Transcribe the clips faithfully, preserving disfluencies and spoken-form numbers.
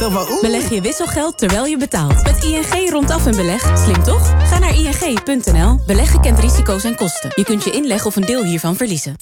Zo van, oeh. Beleg je wisselgeld terwijl je betaalt. Met I N G rondaf en beleg. Slim toch? Ga naar I N G punt N L. Beleggen kent risico's en kosten. Je kunt je inleg of een deel hiervan verliezen.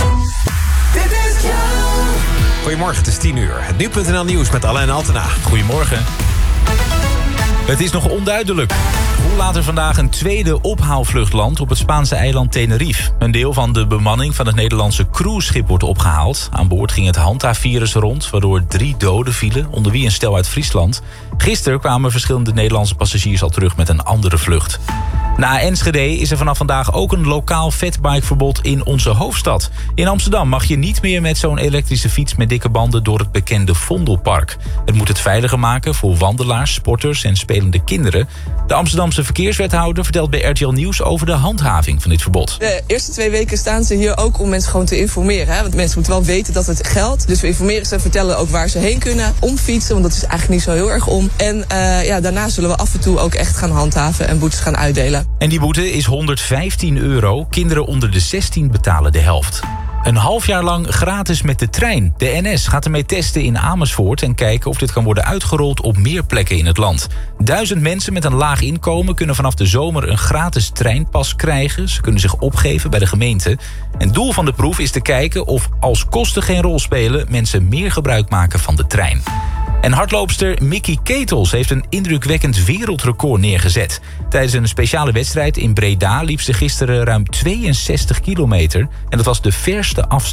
Goedemorgen, het is tien uur. Het nu punt N L nieuws met Alain Altena. Goedemorgen. Het is nog onduidelijk hoe laat er vandaag een tweede ophaalvlucht landt op het Spaanse eiland Tenerife. Een deel van de bemanning van het Nederlandse cruiseschip wordt opgehaald. Aan boord ging het Hanta-virus rond, waardoor drie doden vielen, onder wie een stel uit Friesland. Gisteren kwamen verschillende Nederlandse passagiers al terug met een andere vlucht. Na Enschede is er vanaf vandaag ook een lokaal fatbikeverbod in onze hoofdstad. In Amsterdam mag je niet meer met zo'n elektrische fiets met dikke banden door het bekende Vondelpark. Het moet het veiliger maken voor wandelaars, sporters en spelende kinderen. De Amsterdamse verkeerswethouder vertelt bij R T L Nieuws over de handhaving van dit verbod. De eerste twee weken staan ze hier ook om mensen gewoon te informeren. Hè? Want mensen moeten wel weten dat het geldt. Dus we informeren ze en vertellen ook waar ze heen kunnen. Omfietsen, want dat is eigenlijk niet zo heel erg om. En uh, ja, daarna zullen we af en toe ook echt gaan handhaven en boetes gaan uitdelen. En die boete is honderdvijftien euro. Kinderen onder de zestien betalen de helft. Een half jaar lang gratis met de trein. De N S gaat ermee testen in Amersfoort en kijken of dit kan worden uitgerold op meer plekken in het land. Duizend mensen met een laag inkomen kunnen vanaf de zomer een gratis treinpas krijgen. Ze kunnen zich opgeven bij de gemeente. En doel van de proef is te kijken of, als kosten geen rol spelen, mensen meer gebruik maken van de trein. En hardloopster Mickey Ketels heeft een indrukwekkend wereldrecord neergezet. Tijdens een speciale wedstrijd in Breda liep ze gisteren ruim tweeënzestig kilometer. En dat was de verste afstand